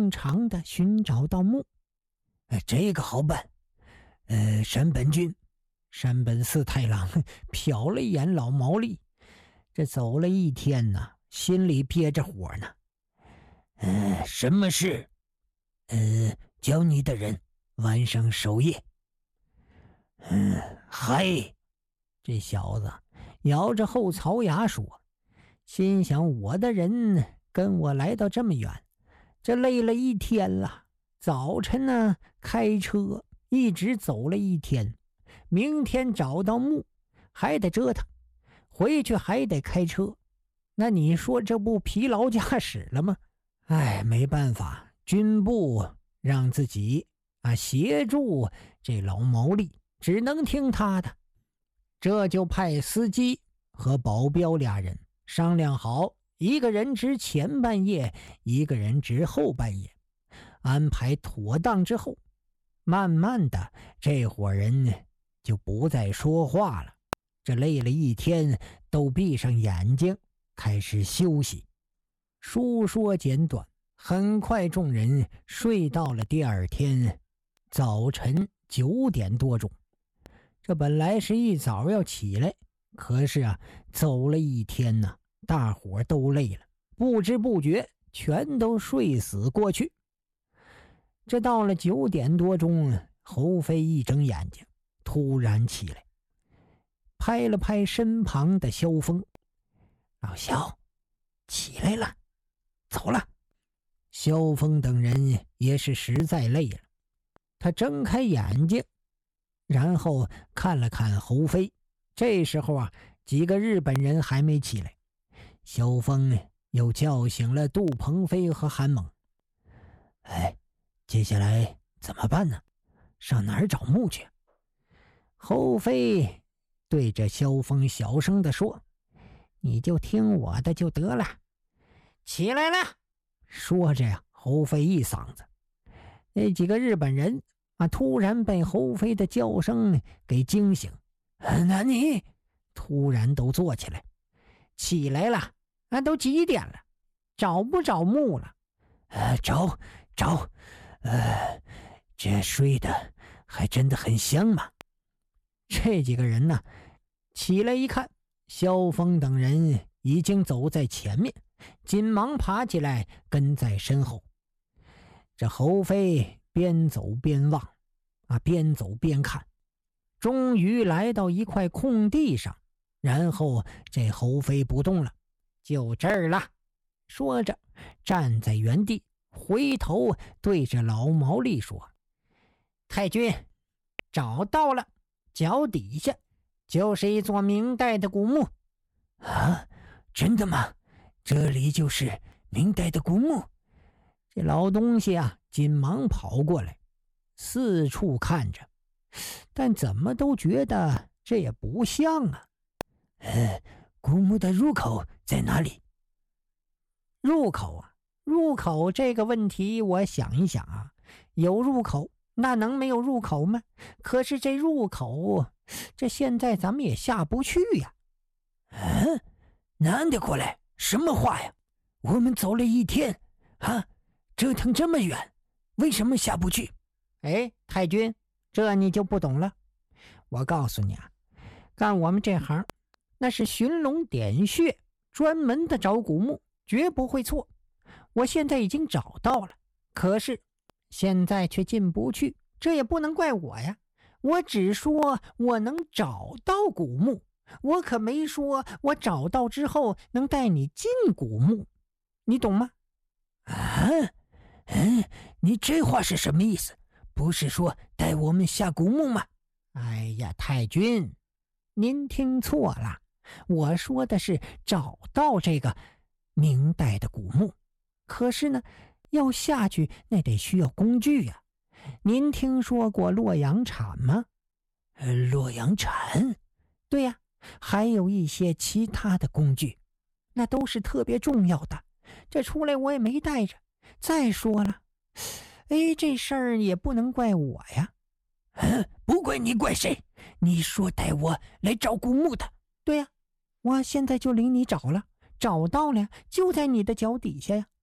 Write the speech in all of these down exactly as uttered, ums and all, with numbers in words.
正常的寻找到墓。 呃，这个好办。呃，山本君， 山本四太郎瞟了一眼老毛利，这走了一天呢，心里憋着火呢。 呃，什么事？呃，教你的人晚上守夜。嗯，嗨， 这小子咬着后槽牙说，心想我的人跟我来到这么远，这累了一天了。早晨呢开车一直走了一天，明天找到墓还得折腾，回去还得开车，那你说这不疲劳驾驶了吗？哎，没办法，军部让自己啊协助这老毛利，只能听他的。这就派司机和保镖俩人商量好，一个人值前半夜，一个人值后半夜。安排妥当之后，慢慢的这伙人就不再说话了，这累了一天都闭上眼睛开始休息。书说简短，很快众人睡到了第二天早晨九点多钟。这本来是一早要起来，可是啊走了一天呢，大伙都累了，不知不觉全都睡死过去。这到了九点多钟，侯飞一睁眼睛，突然起来，拍了拍身旁的萧峰：“老萧，起来了，走了。”萧峰等人也是实在累了，他睁开眼睛，然后看了看侯飞。这时候啊，几个日本人还没起来。萧峰又叫醒了杜鹏飞和韩猛：“ 哎，接下来怎么办呢？上哪儿找墓去？” 侯飞对着萧峰小声地说：“你就听我的就得了，起来了。”说着呀，侯飞一嗓子，那几个日本人啊，突然被侯飞的叫声给惊醒。 那你突然都坐起来，起来了啊，都几点了？找不找墓了？ 呃，找找，呃，这睡的还真的很香嘛。 这几个人呢，起来一看，萧峰等人已经走在前面，紧忙爬起来跟在身后。这侯飞边走边望啊，边走边看，终于来到一块空地上，然后这侯飞不动了，就这儿了。说着站在原地，回头对着老毛利说：“太君，找到了，脚底下就是一座明代的古墓。” 啊，真的吗？这里就是明代的古墓？ 这老东西啊，紧忙跑过来，四处看着，但怎么都觉得这也不像啊。 呃，古墓的入口在哪里？ 入口啊，入口这个问题我想一想啊，有入口那能没有入口吗？可是这入口，这现在咱们也下不去呀。 嗯，难得过来，什么话呀？我们走了一天啊，折腾这么远，为什么下不去？ 哎，太君，这你就不懂了。我告诉你啊，干我们这行，那是寻龙点穴，专门的找古墓，绝不会错。我现在已经找到了，可是现在却进不去，这也不能怪我呀。我只说我能找到古墓，我可没说我找到之后能带你进古墓，你懂吗？ 啊，嗯，你这话是什么意思？不是说带我们下古墓吗？ 哎呀，太君，您听错了，我说的是找到这个明代的古墓，可是呢，要下去那得需要工具呀、啊。您听说过洛阳铲吗？ 呃，洛阳铲？ 对呀、啊，还有一些其他的工具，那都是特别重要的。这出来我也没带着。再说了，哎，这事儿也不能怪我呀。 嗯，不怪你怪谁？你说带我来找古墓的。 对呀、啊，我现在就领你找了，找到了呀，就在你的脚底下呀。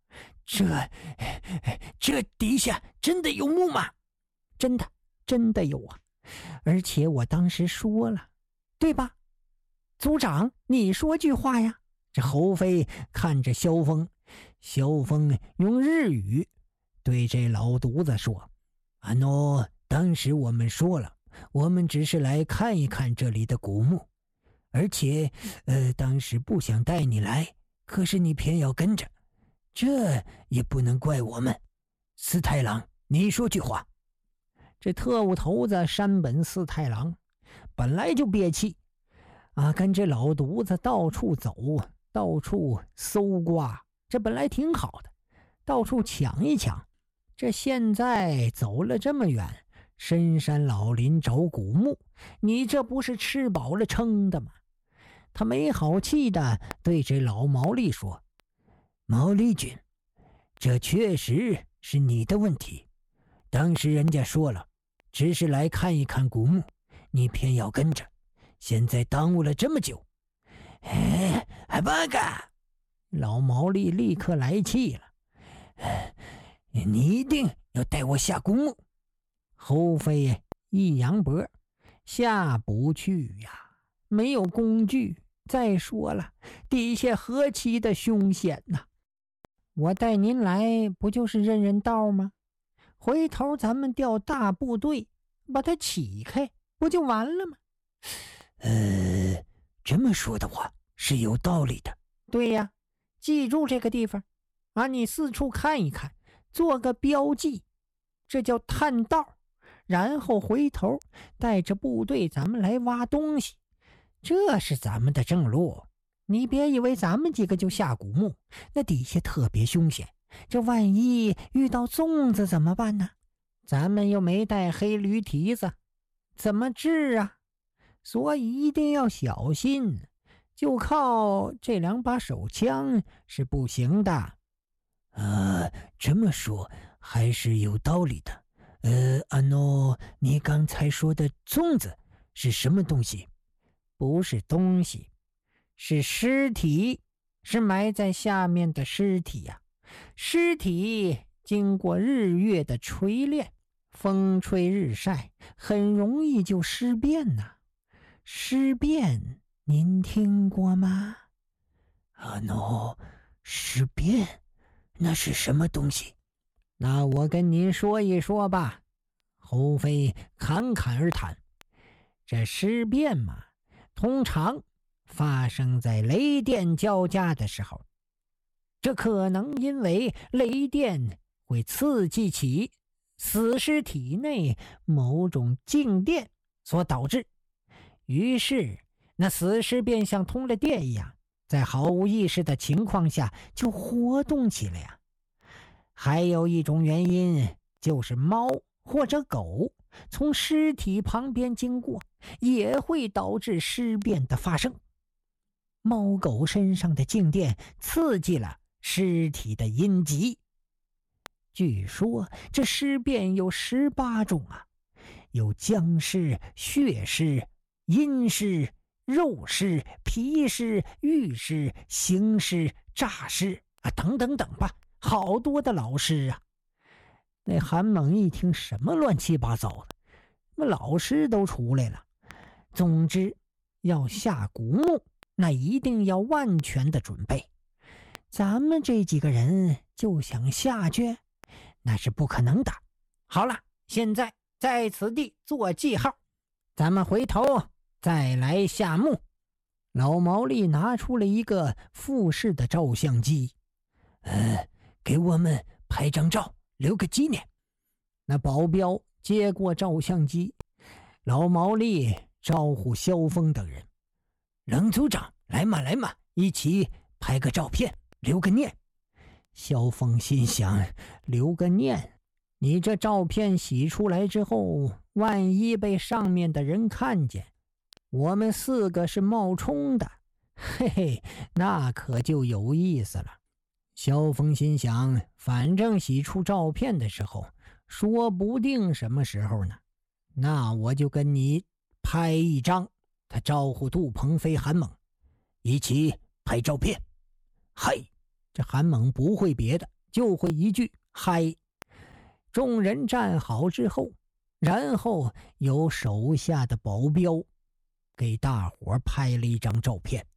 这这底下真的有墓吗？ 真的，真的有啊！而且我当时说了，对吧？族长，你说句话呀！这侯飞看着萧峰，萧峰用日语对这老犊子说：“ 阿诺，当时我们说了，我们只是来看一看这里的古墓，而且，呃，当时不想带你来，可是你偏要跟着，这也不能怪我们。四太郎，你说句话。” 这特务头子山本四太郎本来就憋气啊，跟这老犊子到处走，到处搜刮，这本来挺好的，到处抢一抢。这现在走了这么远，深山老林找古墓，你这不是吃饱了撑的吗？他没好气的对这老毛利说：“ 毛利君，这确实是你的问题。当时人家说了，只是来看一看古墓，你偏要跟着，现在耽误了这么久。” 哎，八嘎！老毛利立刻来气了：“ 你一定要带我下古墓！” 侯飞一扬脖：“下不去呀，没有工具。再说了，底下何其的凶险呐！我带您来不就是认认道吗？回头咱们调大部队把它起开，不就完了吗？” 呃，这么说的话是有道理的。 对呀，记住这个地方啊，你四处看一看，做个标记，这叫探道。然后回头带着部队咱们来挖东西，这是咱们的正路。你别以为咱们几个就下古墓，那底下特别凶险，这万一遇到粽子怎么办呢？咱们又没带黑驴蹄子，怎么治啊？所以一定要小心，就靠这两把手枪是不行的。 呃，这么说还是有道理的。呃，阿诺，你刚才说的粽子是什么东西？ 不是东西，是尸体，是埋在下面的尸体呀、啊。尸体经过日月的锤炼，风吹日晒，很容易就尸变呐、啊。尸变，您听过吗？ 阿诺，尸变，那是什么东西？ 那我跟您说一说吧。侯飞侃侃而谈，这尸变嘛，通常发生在雷电交加的时候，这可能因为雷电会刺激起死尸体内某种静电所导致，于是那死尸便像通了电一样，在毫无意识的情况下就活动起来呀。还有一种原因，就是猫或者狗从尸体旁边经过，也会导致尸变的发生。猫狗身上的静电刺激了尸体的阴极。据说这尸变有十八种啊，有僵尸、血尸、阴尸、肉尸、皮尸、玉尸、行尸、诈尸啊，等等等吧，好多的老尸啊。那韩猛一听，什么乱七八糟的，那老师都出来了。总之，要下古墓，那一定要万全的准备。咱们这几个人就想下去，那是不可能的。好了，现在在此地做记号，咱们回头再来下墓。老毛利拿出了一个富士的照相机， 呃，给我们拍张照，留个纪念。 那保镖接过照相机，老毛利招呼萧峰等人：“ 冷组长，来嘛来嘛，一起拍个照片，留个念。” 萧峰心想：留个念？你这照片洗出来之后，万一被上面的人看见，我们四个是冒充的，嘿嘿，那可就有意思了。萧峰心想，反正洗出照片的时候，说不定什么时候呢，那我就跟你拍一张。他招呼杜鹏飞、韩猛一起拍照片。 嗨， 这韩猛不会别的， 就会一句嗨。众人站好之后，然后由手下的保镖给大伙拍了一张照片。